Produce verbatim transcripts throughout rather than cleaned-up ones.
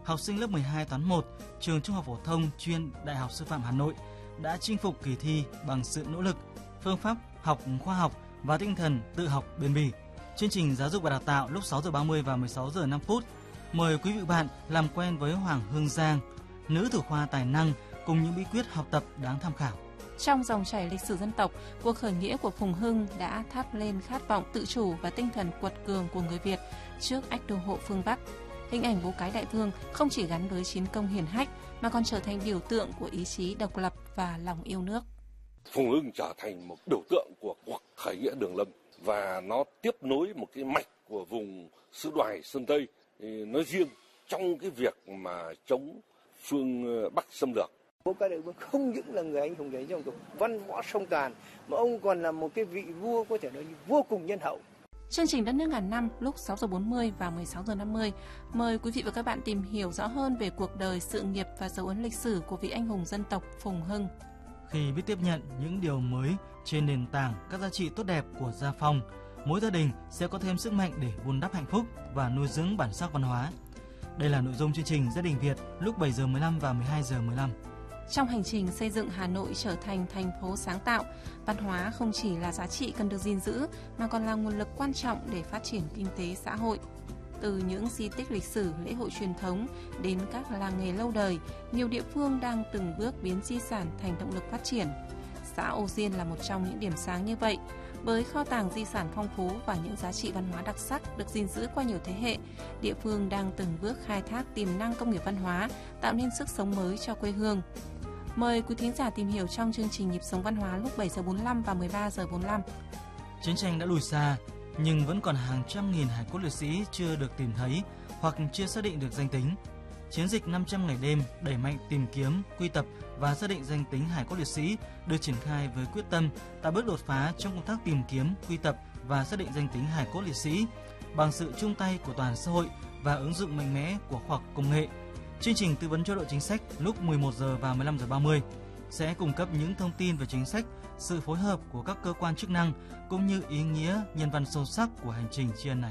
học sinh lớp mười hai toán một, trường Trung học phổ thông chuyên Đại học Sư phạm Hà Nội đã chinh phục kỳ thi bằng sự nỗ lực, phương pháp học khoa học và tinh thần tự học bền bỉ. Chương trình Giáo dục và Đào tạo lúc sáu giờ ba mươi và mười sáu giờ năm phút. Mời quý vị bạn làm quen với Hoàng Hương Giang, nữ thủ khoa tài năng cùng những bí quyết học tập đáng tham khảo. Trong dòng chảy lịch sử dân tộc, cuộc khởi nghĩa của Phùng Hưng đã thắp lên khát vọng tự chủ và tinh thần quật cường của người Việt trước ách đô hộ phương Bắc. Hình ảnh bố cái đại vương không chỉ gắn với chiến công hiển hách mà còn trở thành biểu tượng của ý chí độc lập và lòng yêu nước. Phùng Hưng trở thành một biểu tượng của cuộc khởi nghĩa Đường Lâm và nó tiếp nối một cái mạch của vùng Xứ Đoài Sơn Tây nói riêng trong cái việc mà chống phương Bắc xâm lược. Bố cái đại vương không những là người anh hùng đầy dòng tộc, văn võ song toàn mà ông còn là một cái vị vua có thể nói vô cùng nhân hậu. Chương trình Đất nước ngàn năm lúc sáu giờ bốn mươi và mười sáu giờ năm mươi mời quý vị và các bạn tìm hiểu rõ hơn về cuộc đời, sự nghiệp và dấu ấn lịch sử của vị anh hùng dân tộc Phùng Hưng. Khi biết tiếp nhận những điều mới trên nền tảng các giá trị tốt đẹp của gia phong, mỗi gia đình sẽ có thêm sức mạnh để vun đắp hạnh phúc và nuôi dưỡng bản sắc văn hóa. Đây là nội dung chương trình Gia đình Việt lúc bảy giờ mười lăm và mười hai giờ mười lăm. Trong hành trình xây dựng Hà Nội trở thành thành phố sáng tạo, văn hóa không chỉ là giá trị cần được gìn giữ mà còn là nguồn lực quan trọng để phát triển kinh tế xã hội. Từ những di tích lịch sử, lễ hội truyền thống đến các làng nghề lâu đời, nhiều địa phương đang từng bước biến di sản thành động lực phát triển. Xã Âu Diên là một trong những điểm sáng như vậy. Với kho tàng di sản phong phú và những giá trị văn hóa đặc sắc được gìn giữ qua nhiều thế hệ, địa phương đang từng bước khai thác tiềm năng công nghiệp văn hóa, tạo nên sức sống mới cho quê hương. Mời quý thính giả tìm hiểu trong chương trình Nhịp sống văn hóa lúc bảy giờ bốn mươi lăm và mười ba giờ bốn mươi lăm. Chiến tranh đã lùi xa, nhưng vẫn còn hàng trăm nghìn hài cốt liệt sĩ chưa được tìm thấy hoặc chưa xác định được danh tính. Chiến dịch năm trăm ngày đêm đẩy mạnh tìm kiếm, quy tập và xác định danh tính hài cốt liệt sĩ được triển khai với quyết tâm tạo bước đột phá trong công tác tìm kiếm, quy tập và xác định danh tính hài cốt liệt sĩ bằng sự chung tay của toàn xã hội và ứng dụng mạnh mẽ của khoa học công nghệ. Chương trình tư vấn chế độ chính sách lúc mười một giờ và mười lăm giờ ba mươi sẽ cung cấp những thông tin về chính sách, sự phối hợp của các cơ quan chức năng cũng như ý nghĩa nhân văn sâu sắc của hành trình tri ân này.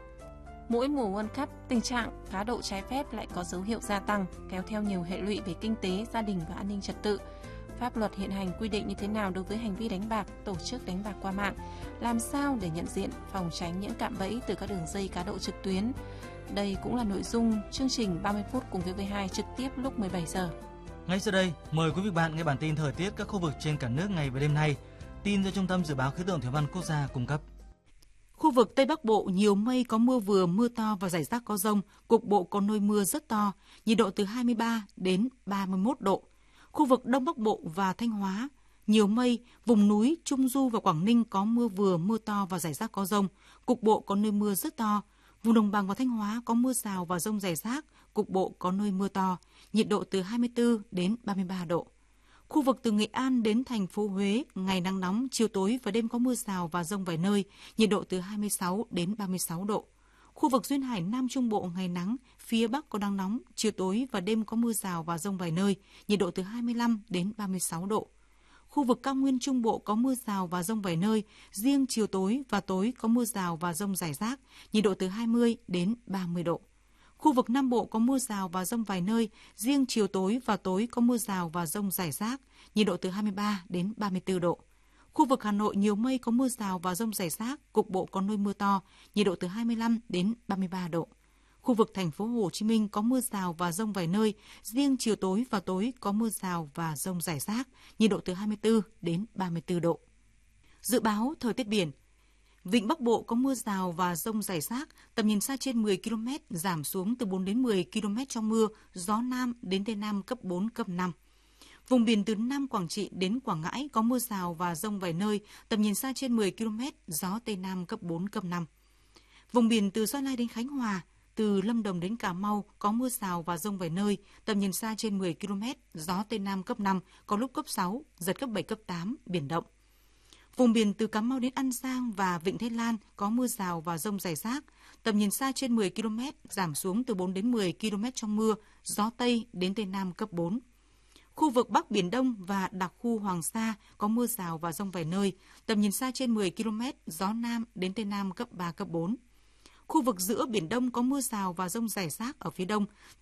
Mỗi mùa World Cup, tình trạng cá độ trái phép lại có dấu hiệu gia tăng, kéo theo nhiều hệ lụy về kinh tế, gia đình và an ninh trật tự. Pháp luật hiện hành quy định như thế nào đối với hành vi đánh bạc, tổ chức đánh bạc qua mạng? Làm sao để nhận diện, phòng tránh những cạm bẫy từ các đường dây cá độ trực tuyến? Đây cũng là nội dung chương trình ba mươi phút cùng vê vê hai trực tiếp lúc mười bảy giờ. Ngay sau đây, mời quý vị bạn nghe bản tin thời tiết các khu vực trên cả nước ngày và đêm nay. Tin do Trung tâm Dự báo Khí tượng Thủy văn Quốc gia cung cấp. Khu vực Tây Bắc Bộ nhiều mây, có mưa vừa, mưa to và rải rác có dông, cục bộ có nơi mưa rất to, nhiệt độ từ hai mươi ba đến ba mươi mốt độ. Khu vực Đông Bắc Bộ và Thanh Hóa nhiều mây, vùng núi Trung Du và Quảng Ninh có mưa vừa, mưa to và rải rác có dông, cục bộ có nơi mưa rất to. Vùng Đồng bằng và Thanh Hóa có mưa rào và dông rải rác, cục bộ có nơi mưa to, nhiệt độ từ hai mươi tư đến ba mươi ba độ. Khu vực từ Nghệ An đến thành phố Huế, ngày nắng nóng, chiều tối và đêm có mưa rào và dông vài nơi, nhiệt độ từ hai mươi sáu đến ba mươi sáu độ. Khu vực duyên hải Nam Trung Bộ ngày nắng, phía Bắc có nắng nóng, chiều tối và đêm có mưa rào và dông vài nơi, nhiệt độ từ hai mươi lăm đến ba mươi sáu độ. Khu vực Cao Nguyên Trung Bộ có mưa rào và dông vài nơi, riêng chiều tối và tối có mưa rào và dông rải rác, nhiệt độ từ hai mươi đến ba mươi độ. Khu vực Nam Bộ có mưa rào và dông vài nơi, riêng chiều tối và tối có mưa rào và dông rải rác, nhiệt độ từ hai mươi ba đến ba mươi tư độ. Khu vực Hà Nội nhiều mây, có mưa rào và dông rải rác, cục bộ có nơi mưa to, nhiệt độ từ hai mươi lăm đến ba mươi ba độ. Khu vực thành phố Hồ Chí Minh có mưa rào và dông vài nơi, riêng chiều tối và tối có mưa rào và dông rải rác, nhiệt độ từ hai mươi tư đến ba mươi tư độ. Dự báo thời tiết biển. Vịnh Bắc Bộ có mưa rào và dông rải rác, tầm nhìn xa trên mười ki lô mét, giảm xuống từ bốn đến mười ki lô mét trong mưa, gió Nam đến Tây Nam cấp bốn, cấp năm. Vùng biển từ Nam Quảng Trị đến Quảng Ngãi có mưa rào và dông vài nơi, tầm nhìn xa trên mười ki lô mét, gió Tây Nam cấp bốn, cấp năm. Vùng biển từ Gia Lai đến Khánh Hòa, từ Lâm Đồng đến Cà Mau có mưa rào và dông vài nơi, tầm nhìn xa trên mười ki lô mét, gió Tây Nam cấp năm, có lúc cấp sáu, giật cấp bảy, cấp tám, biển động. Vùng biển từ Cà Mau đến An Giang và Vịnh Thái Lan có mưa rào và dông rải rác, tầm nhìn xa trên mười ki lô mét, giảm xuống từ bốn đến mười ki lô mét trong mưa, gió Tây đến Tây Nam cấp bốn. Khu vực Bắc Biển Đông và đặc khu Hoàng Sa có mưa rào và dông vài nơi, tầm nhìn xa trên mười ki lô mét, gió Nam đến Tây Nam cấp ba, cấp bốn. Khu vực giữa Biển Đông có mưa rào và dông rải rác ở phía đông,